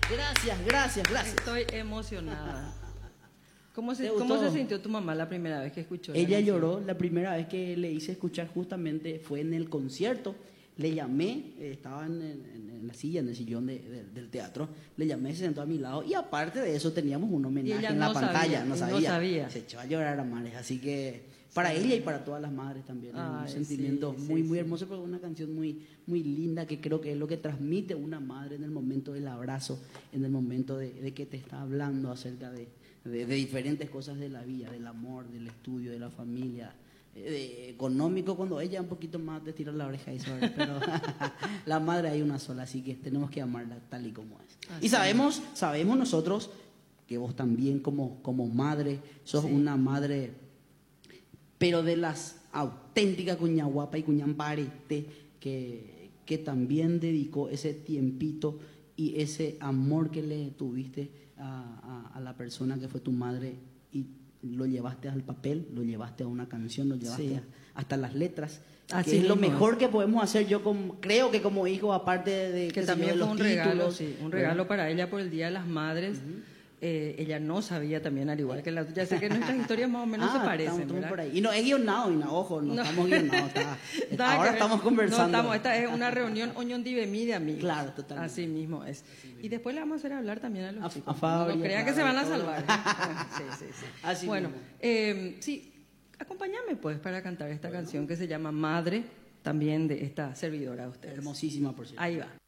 Gracias, gracias, gracias. Estoy emocionada. ¿Cómo ¿Te se gustó? sintió tu mamá la primera vez que escuchó la Ella canción? lloró, la primera vez que le hice escuchar justamente fue en el concierto. Le llamé, estaba en la silla, en el sillón del teatro, le llamé, se sentó a mi lado y aparte de eso teníamos un Y homenaje ella en la no pantalla, sabía, no y no sabía. sabía. Se echó a llorar a mares, así que para Sí. ella y para todas las madres también es un Ay, sentimiento sí, muy, sí, muy sí. hermoso, pero una canción muy, muy linda que creo que es lo que transmite una madre en el momento del abrazo, en el momento de que te está hablando acerca de diferentes cosas de la vida, del amor, del estudio, de la familia, económico, cuando ella un poquito más te tira la oreja y eso, ¿verdad? Pero la madre hay una sola, así que tenemos que amarla tal y como es. Así Y sabemos nosotros que vos también como madre sos Sí. una madre, pero de las auténticas cuñaguapa y cuñamparete, que también dedicó ese tiempito y ese amor que le tuviste a la persona que fue tu madre y lo llevaste al papel, lo llevaste a una canción, lo llevaste Sí. hasta las letras, Así que es lo mismo mejor que podemos hacer yo creo que como hijo, aparte de Que qué sé yo, también de fue los un regalo, títulos, sí, un ¿verdad? regalo para ella por el Día de las Madres. Ella no sabía también, al igual que la tuya. Sé que nuestras historias más o menos se parecen, estamos ¿verdad? por ahí. Y no es guionado, y no, ojo, no, No. estamos guionados. Nada que Ahora ver. estamos conversando. No estamos, esta es una reunión oñón de amigos. Claro, totalmente. Así mismo es. Y después le vamos a hacer hablar también a los A chicos. Fabri, No crean a que se van a todo. salvar. Sí, sí, sí. Así Bueno, mismo. sí, acompáñame pues para cantar esta canción que se llama Madre, también de esta servidora de ustedes. Hermosísima, por cierto. Ahí va.